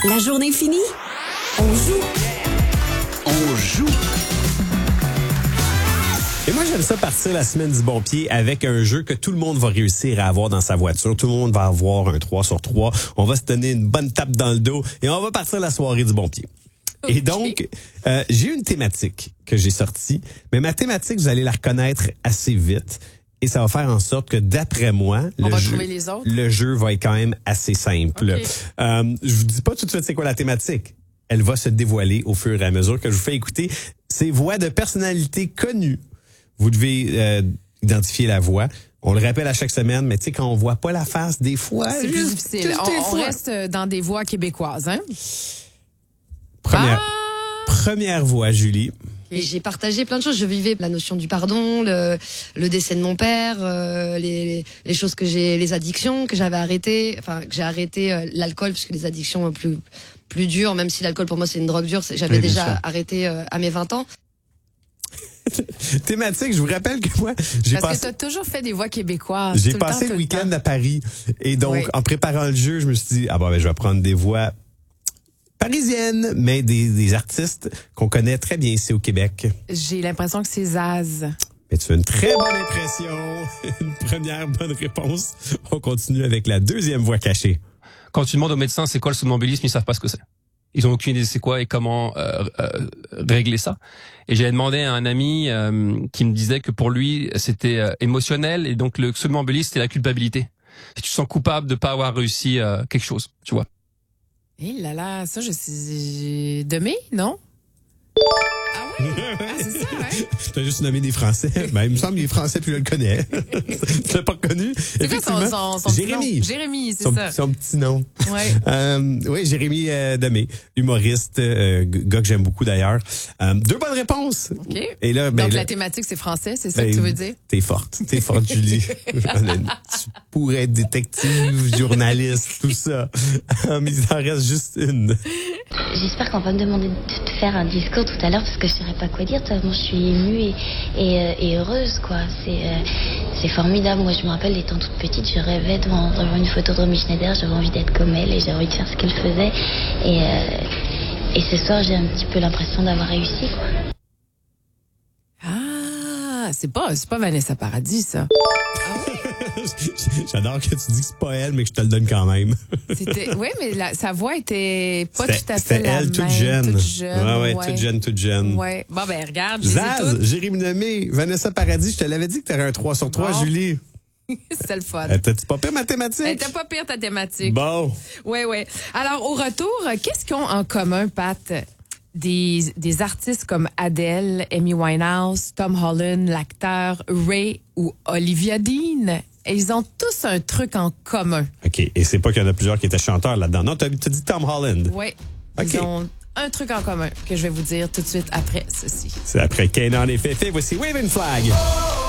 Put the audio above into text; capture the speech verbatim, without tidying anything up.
La journée finie, on joue. On joue. Et moi, j'aime ça partir la semaine du bon pied avec un jeu que tout le monde va réussir à avoir dans sa voiture. Tout le monde va avoir un trois sur trois. On va se donner une bonne tape dans le dos et on va partir la soirée du bon pied. Okay. Et donc, euh, j'ai une thématique que j'ai sortie, mais ma thématique, vous allez la reconnaître assez vite. Et ça va faire en sorte que, d'après moi, on le, va jeu, trouver les autres. le jeu va être quand même assez simple. Okay. Euh, je vous dis pas tout de suite c'est quoi la thématique. Elle va se dévoiler au fur et à mesure que je vous fais écouter ces voix de personnalités connues. Vous devez euh, identifier la voix. On le rappelle à chaque semaine, mais tu sais, quand on voit pas la face, des fois... C'est plus difficile. On, on reste dans des voix québécoises, hein? Première, ah! première voix, Julie. Et j'ai partagé plein de choses. Je vivais la notion du pardon, le, le décès de mon père, euh, les, les choses que j'ai, les addictions que j'avais arrêtées, enfin que j'ai arrêté euh, l'alcool parce que les addictions plus plus dures, même si l'alcool pour moi c'est une drogue dure, j'avais oui, déjà sûr. arrêté euh, à mes vingt ans. Thématique, je vous rappelle que moi, j'ai Parce passé... que tu as toujours fait des voix québécoises. J'ai tout passé le, temps, le week-end le à Paris et donc oui. en préparant le jeu, je me suis dit ah bon ben je vais prendre des voix parisiennes, mais des, des artistes qu'on connaît très bien ici au Québec. J'ai l'impression que c'est Zaz. Mais tu as une très bonne impression. Une première bonne réponse. On continue avec la deuxième voix cachée. Quand tu demandes aux médecins c'est quoi le somnambulisme, ils savent pas ce que c'est. Ils ont aucune idée c'est quoi et comment euh, euh, régler ça. Et j'ai demandé à un ami euh, qui me disait que pour lui c'était euh, émotionnel et donc le somnambulisme c'était la culpabilité. Si tu te sens coupable de pas avoir réussi euh, quelque chose, tu vois. Eh là là, ça je suis de mai, non? Ah oui? Ah, c'est ça, hein? Tu as juste nommé des Français. Ben, il me semble que les Français, puis je le connais. Tu l'as pas reconnu? C'est quoi son, son, son Jérémy. Jérémy, c'est son, ça. Son petit nom. Ouais. Euh, oui, Jérémy euh, Demé, humoriste, euh, gars que j'aime beaucoup d'ailleurs. Euh, deux bonnes réponses. OK. Et là, ben, donc là, la thématique, c'est français, c'est ça ben, que tu veux dire? T'es forte. T'es forte, Julie. Tu pourrais être détective, journaliste, tout ça. Mais il en reste juste une. J'espère qu'on va me demander de te faire un discours tout à l'heure parce que je saurais pas quoi dire. Tellement je suis émue et, et, euh, et heureuse, quoi. C'est, euh, c'est formidable. Moi, je me rappelle, étant toute petite, je rêvais devant, devant une photo de Romy Schneider. J'avais envie d'être comme elle et j'avais envie de faire ce qu'elle faisait. Et, euh, et ce soir, j'ai un petit peu l'impression d'avoir réussi, quoi. Ah, c'est pas, c'est pas Vanessa Paradis, ça. Ah ouais? J'adore que tu dis que c'est pas elle, mais que je te le donne quand même. C'était, oui, mais la, sa voix était pas c'était, tout à fait c'était la elle, même. toute jeune. Toute jeune. Ouais, ouais, ouais. toute jeune, toute jeune. Ouais. Bon, ben, regarde. Zaz, Jérémy Demé, Vanessa Paradis, je te l'avais dit que t'aurais un trois sur trois, bon. Julie. C'était le fun. T'as-tu pas pire mathématiques? Elle était pas pire ta thématique. Bon. Oui, oui. Alors, au retour, qu'est-ce qu'ils ont en commun, Pat? Des, des artistes comme Adele, Amy Winehouse, Tom Holland, l'acteur Ray ou Olivia Dean. Ils ont tous un truc en commun. OK. Et c'est pas qu'il y en a plusieurs qui étaient chanteurs là-dedans. Non, t'as, t'as dit Tom Holland. Oui. Okay. Ils ont un truc en commun que je vais vous dire tout de suite après ceci. C'est après Kanan et Féfé. Voici Waving Flag.